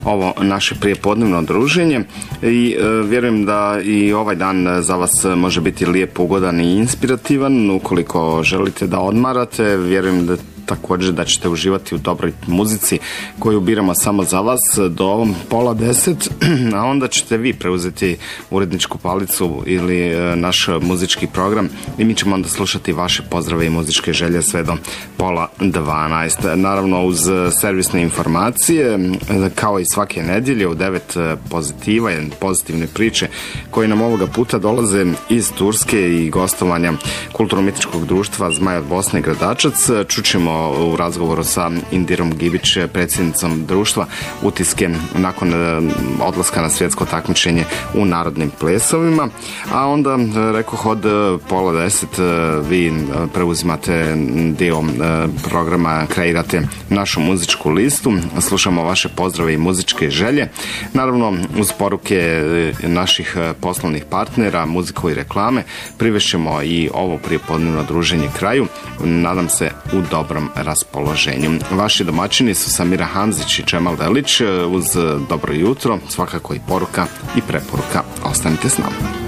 ovo naše prijepodnevno druženje i vjerujem da i ovaj dan za vas može biti lijep, ugodan i inspirativan. Ukoliko želite da odmarate, vjerujem da također da ćete uživati u dobroj muzici koju biramo samo za vas do 9:30, a onda ćete vi preuzeti uredničku palicu ili naš muzički program i mi ćemo onda slušati vaše pozdrave i muzičke želje sve do 11:30. Naravno uz servisne informacije, kao i svake nedjelje u 9 pozitiva, pozitivne priče koje nam ovoga puta dolaze iz Turske i gostovanja Kulturno-umjetničkog društva Zmaj od Bosne Gradačac. Čućemo u razgovoru sa Indirom Gibić, predsjednicom društva, utiske nakon odlaska na svjetsko takmičenje u narodnim plesovima, a onda rekoh od 9:30 vi preuzimate dio programa, kreirate našu muzičku listu, slušamo vaše pozdrave i muzičke želje, naravno uz poruke naših poslovnih partnera, muziku i reklame. Privešćemo i ovo prijepodnevno druženje kraju, nadam se u dobrom raspoloženju. Vaši domaćini su Samira Hanzić i Čemal Delić. Uz dobro jutro svakako i poruka i preporuka. Ostanite s nama.